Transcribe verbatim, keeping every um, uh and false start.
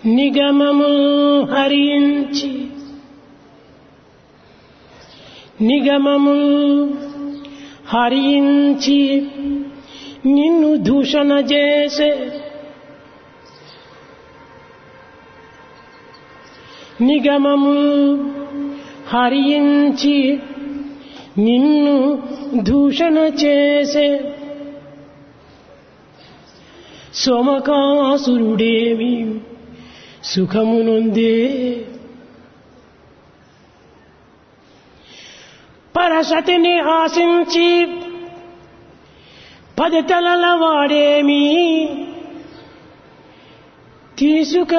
నిగమము హరించి నిగమము హరించి నిన్ను దూషణ చేసే నిగమము హరించి నిన్ను దూషణ చేసే సోమకాసురుడేమి సుఖమునుందే పరసతిని ఆశించి పది తలల వాడేమి తీసుక